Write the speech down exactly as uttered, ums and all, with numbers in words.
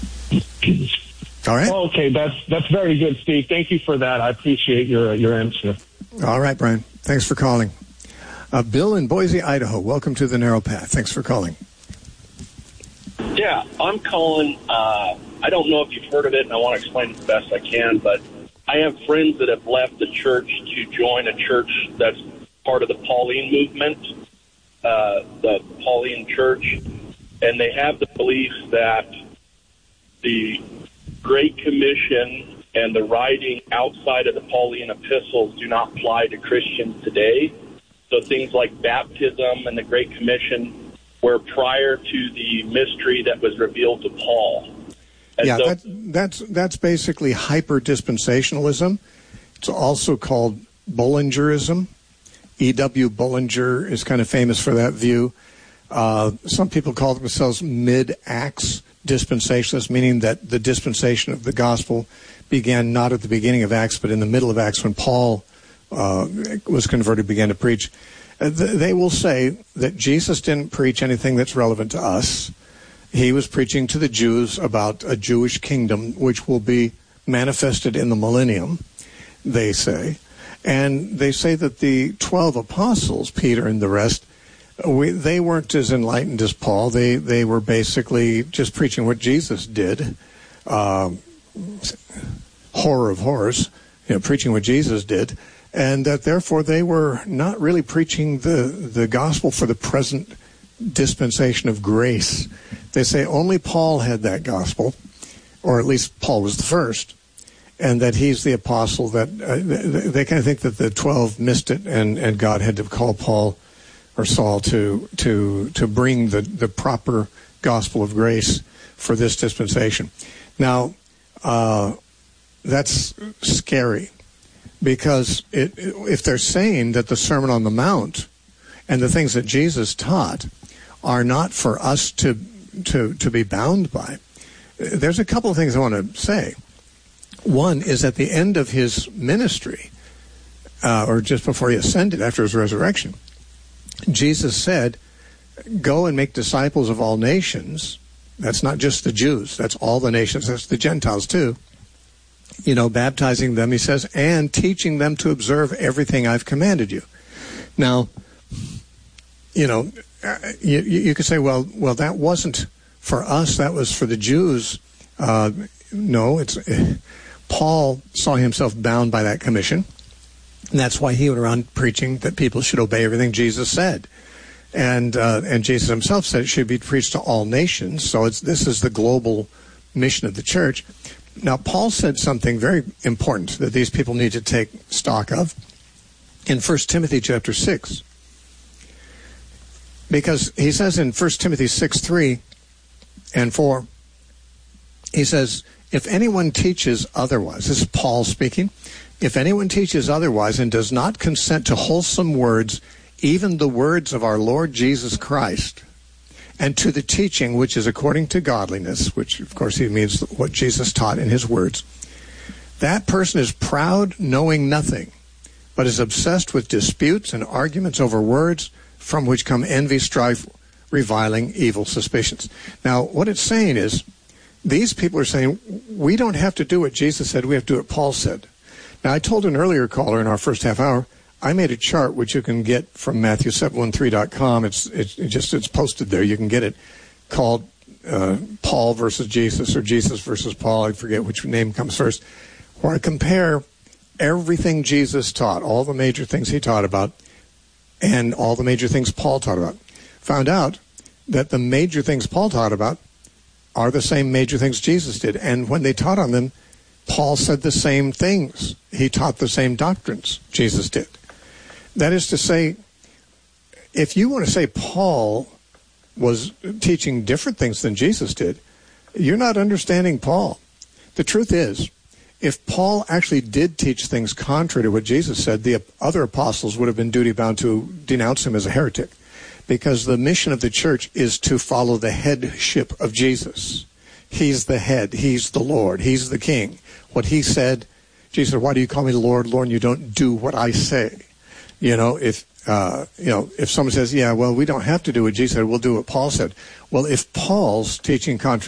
All right. Okay, that's that's very good, Steve. Thank you for that. I appreciate your your answer. All right, Brian. Thanks for calling. Uh, Bill in Boise, Idaho. Welcome to the Narrow Path. Thanks for calling. Yeah, I'm calling. Uh, I don't know if you've heard of it, and I want to explain it the best I can, but I have friends that have left the church to join a church that's part of the Pauline movement, uh, the Pauline church, and they have the belief that the Great Commission and the writing outside of the Pauline epistles do not apply to Christians today. So things like baptism and the Great Commission were prior to the mystery that was revealed to Paul. And yeah, so, that, that's that's basically hyper-dispensationalism. It's also called Bullingerism. E W Bullinger is kind of famous for that view. Uh, some people call themselves mid-Acts dispensationalists, meaning that the dispensation of the gospel began not at the beginning of Acts, but in the middle of Acts when Paul uh, was converted, began to preach. Uh, th- they will say that Jesus didn't preach anything that's relevant to us. He was preaching to the Jews about a Jewish kingdom, which will be manifested in the millennium, they say. And they say that the twelve apostles, Peter and the rest, we, they weren't as enlightened as Paul. They they were basically just preaching what Jesus did. Uh, horror of horrors, you know, preaching what Jesus did. And that therefore they were not really preaching the, the gospel for the present dispensation of grace. They say only Paul had that gospel, or at least Paul was the first, and that he's the apostle that uh, they, they kind of think that the twelve missed it, and, and God had to call Paul or Saul to to to bring the, the proper gospel of grace for this dispensation. Now, uh, that's scary, because it, if they're saying that the Sermon on the Mount and the things that Jesus taught are not for us to to to be bound by, there's a couple of things I want to say. One is at the end of his ministry, uh, or just before he ascended after his resurrection, Jesus said, go and make disciples of all nations. That's not just the Jews. That's all the nations. That's the Gentiles too. You know, baptizing them, he says, and teaching them to observe everything I've commanded you. Now, you know, you, you could say, well, well, that wasn't for us. That was for the Jews. Uh, no, it's uh, Paul saw himself bound by that commission. And that's why he went around preaching that people should obey everything Jesus said. And uh, and Jesus himself said it should be preached to all nations. So it's, this is the global mission of the church. Now, Paul said something very important that these people need to take stock of in First Timothy chapter six. Because he says in First Timothy six, three and four, he says, if anyone teaches otherwise, this is Paul speaking, if anyone teaches otherwise and does not consent to wholesome words, even the words of our Lord Jesus Christ, and to the teaching which is according to godliness, which of course he means what Jesus taught in his words, that person is proud, knowing nothing, but is obsessed with disputes and arguments over words, from which come envy, strife, reviling, evil suspicions. Now, what it's saying is, these people are saying, we don't have to do what Jesus said, we have to do what Paul said. Now, I told an earlier caller in our first half hour, I made a chart which you can get from Matthew seven thirteen dot com. It's, it's it just it's posted there. You can get it, called uh, Paul versus Jesus, or Jesus versus Paul. I forget which name comes first. Where I compare everything Jesus taught, all the major things he taught about, and all the major things Paul taught about. Found out that the major things Paul taught about are the same major things Jesus did. And when they taught on them, Paul said the same things. He taught the same doctrines Jesus did. That is to say, if you want to say Paul was teaching different things than Jesus did, you're not understanding Paul. The truth is, if Paul actually did teach things contrary to what Jesus said, the other apostles would have been duty-bound to denounce him as a heretic, because the mission of the church is to follow the headship of Jesus. He's the head. He's the Lord. He's the king. What he said, Jesus said, why do you call me Lord, Lord, and you don't do what I say? You know, if uh, you know, if someone says, yeah, well, we don't have to do what Jesus said, we'll do what Paul said. Well, if Paul's teaching contrary